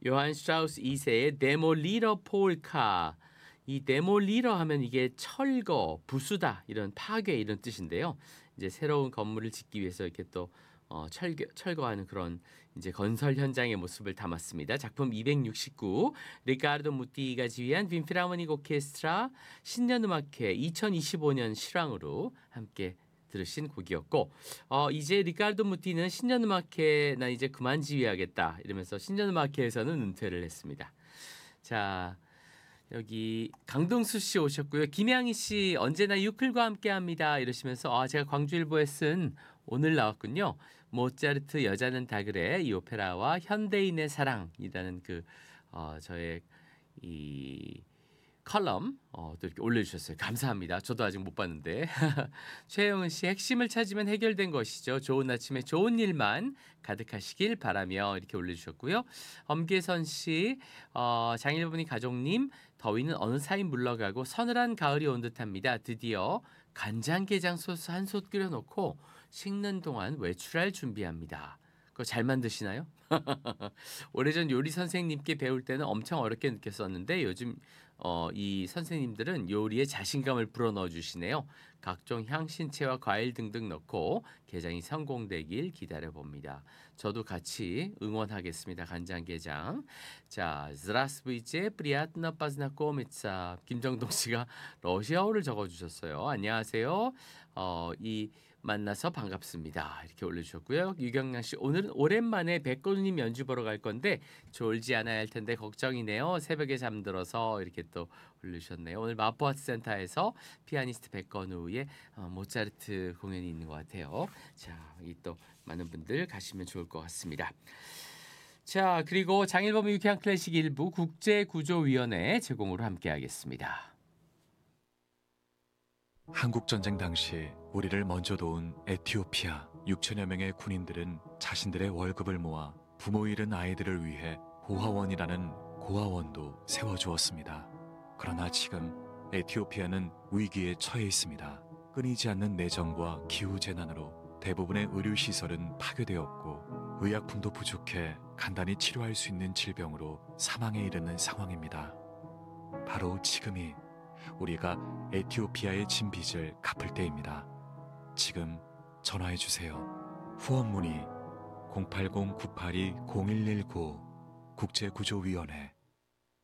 요한 슈트라우스 2세의 데몰리러 폴카. 이 데몰리러 하면 이게 철거, 부수다 이런 파괴 이런 뜻인데요. 이제 새로운 건물을 짓기 위해서 이렇게 또 철거하는 그런 이제 건설 현장의 모습을 담았습니다. 작품 269 리카르도 무띠가 지휘한 빈필하모닉 오케스트라 신년음악회 2025년 실황으로 함께 들으신 곡이었고 이제 리카르도 무띠는 신년음악회 나 이제 그만 지휘하겠다 이러면서 신년음악회에서는 은퇴를 했습니다. 자 여기 강동수 씨 오셨고요. 김양희 씨 언제나 유클과 함께합니다 이러시면서 제가 광주일보에 쓴 오늘 나왔군요. 모차르트 여자는 다 그래 이 오페라와 현대인의 사랑이라는 저의 이 컬럼 또 이렇게 올려주셨어요. 감사합니다. 저도 아직 못 봤는데. 최영은 씨 핵심을 찾으면 해결된 것이죠. 좋은 아침에 좋은 일만 가득하시길 바라며 이렇게 올려주셨고요. 엄계선 씨 장일분이 가족님 더위는 어느 사이 물러가고 서늘한 가을이 온 듯합니다. 드디어 간장게장 소스 한 솥 끓여놓고 식는 동안 외출할 준비합니다. 그거 잘 만드시나요? 오래전 요리 선생님께 배울 때는 엄청 어렵게 느꼈었는데 요즘 이 선생님들은 요리에 자신감을 불어넣어 주시네요. 각종 향신채와 과일 등등 넣고 게장이 성공되길 기다려봅니다. 저도 같이 응원하겠습니다. 간장게장. 자, zdravstvuyte, приятно познакомиться. 김정동 씨가 러시아어를 적어주셨어요. 안녕하세요. 이 만나서 반갑습니다. 이렇게 올려주셨고요. 유경량 씨 오늘은 오랜만에 백건우님 연주 보러 갈 건데 졸지 않아야 할 텐데 걱정이네요. 새벽에 잠들어서 이렇게 또 올려주셨네요. 오늘 마포아트센터에서 피아니스트 백건우의 모차르트 공연이 있는 것 같아요. 자, 이 또 많은 분들 가시면 좋을 것 같습니다. 자, 그리고 장일범 유쾌한 클래식 일부 국제구조위원회 제공으로 함께하겠습니다. 한국전쟁 당시 우리를 먼저 도운 에티오피아 6천여 명의 군인들은 자신들의 월급을 모아 부모 잃은 아이들을 위해 보화원이라는 고아원도 세워주었습니다. 그러나 지금 에티오피아는 위기에 처해 있습니다. 끊이지 않는 내정과 기후재난으로 대부분의 의료시설은 파괴되었고 의약품도 부족해 간단히 치료할 수 있는 질병으로 사망에 이르는 상황입니다. 바로 지금이 우리가 에티오피아의 진 빚을 갚을 때입니다. 지금 전화해 주세요. 후원 문의 080-982-0119 국제구조위원회